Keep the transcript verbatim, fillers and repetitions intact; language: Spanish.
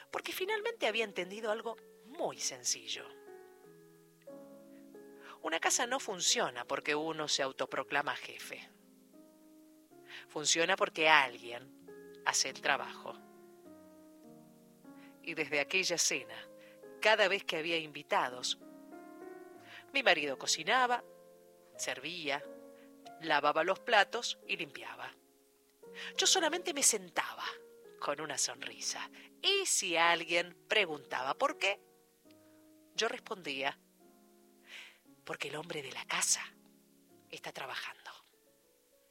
porque finalmente había entendido algo muy sencillo. Una casa no funciona porque uno se autoproclama jefe. Funciona porque alguien hace el trabajo. Y desde aquella cena, cada vez que había invitados, mi marido cocinaba, servía, lavaba los platos y limpiaba. Yo solamente me sentaba con una sonrisa. Y si alguien preguntaba por qué, yo respondía: porque el hombre de la casa está trabajando.